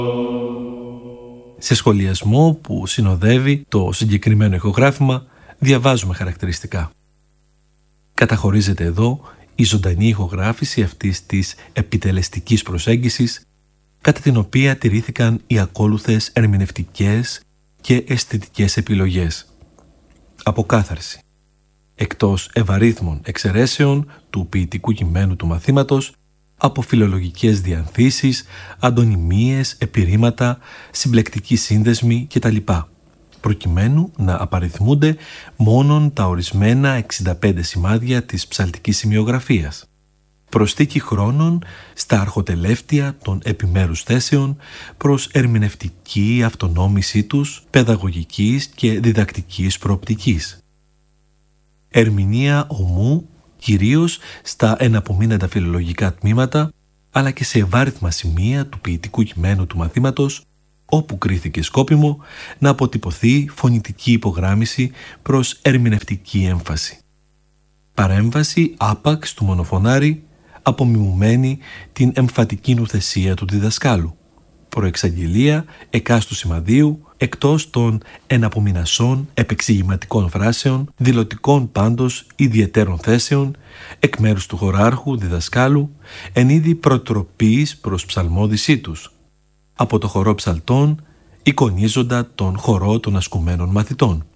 Σε σχολιασμό που συνοδεύει το συγκεκριμένο ηχογράφημα διαβάζουμε χαρακτηριστικά. Καταχωρίζεται εδώ η ζωντανή ηχογράφηση αυτής της επιτελεστικής προσέγγισης, κατά την οποία τηρήθηκαν οι ακόλουθες ερμηνευτικές και αισθητικές επιλογές. Αποκάθαρση. Εκτός ευαρίθμων εξαιρέσεων του ποιητικού κειμένου του μαθήματος, από φιλολογικές διανθήσεις, αντωνυμίες, επιρρήματα, συμπλεκτικοί σύνδεσμοι κτλ. Προκειμένου να απαριθμούνται μόνον τα ορισμένα 65 σημάδια της ψαλτικής σημειογραφίας. Προσθήκη χρόνων στα αρχοτελεύτια των επιμέρους θέσεων προς ερμηνευτική αυτονόμησή τους, παιδαγωγικής και διδακτικής προοπτικής. Ερμηνεία ομού κυρίως στα εναπομείναντα φιλολογικά τμήματα, αλλά και σε ευάριθμα σημεία του ποιητικού κειμένου του μαθήματος, όπου κρίθηκε σκόπιμο να αποτυπωθεί φωνητική υπογράμμιση προς ερμηνευτική έμφαση. Παρέμβαση άπαξ του μονοφωνάρι, απομιμουμένη την εμφατική νουθεσία του διδασκάλου. Προεξαγγελία εκάστου σημαδίου, εκτός των εναπομεινασών επεξηγηματικών φράσεων, δηλωτικών πάντως ιδιαιτέρων θέσεων, εκ μέρους του χωράρχου διδασκάλου, εν είδη προτροπής προς ψαλμόδησή τους, από το χορό ψαλτών, εικονίζοντα τον χορό των ασκουμένων μαθητών.